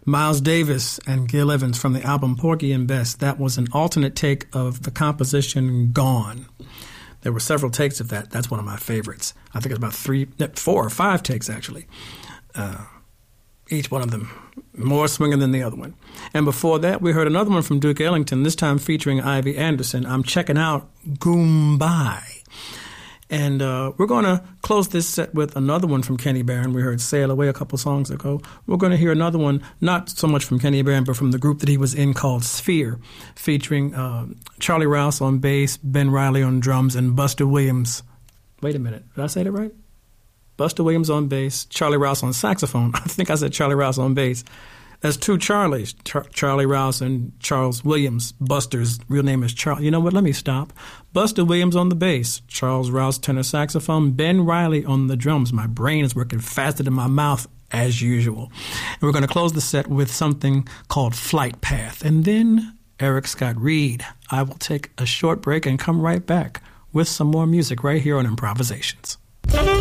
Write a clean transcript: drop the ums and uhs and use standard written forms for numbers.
Miles Davis and Gil Evans from the album Porgy and Bess. That was an alternate take of the composition Gone. There were several takes of that. That's one of my favorites. I think it's about 4 or 5 takes, actually. Each one of them more swinging than the other one. And before that, we heard another one from Duke Ellington, this time featuring Ivy Anderson. I'm checking out Goombye. And we're going to close this set with another one from Kenny Barron. We heard Sail Away a couple songs ago. We're going to hear another one, not so much from Kenny Barron, but from the group that he was in called Sphere, featuring Charlie Rouse on bass, Ben Riley on drums, and Buster Williams. Wait a minute. Did I say that right? Buster Williams on bass, Charlie Rouse on saxophone. I think I said Charlie Rouse on bass. That's two Charlies, Charlie Rouse and Charles Williams. Buster's real name is Charles. You know what? Let me stop. Buster Williams on the bass, Charles Rouse tenor saxophone, Ben Riley on the drums. My brain is working faster than my mouth as usual. And we're going to close the set with something called Flight Path. And then Eric Scott Reed. I will take a short break and come right back with some more music right here on Improvisations.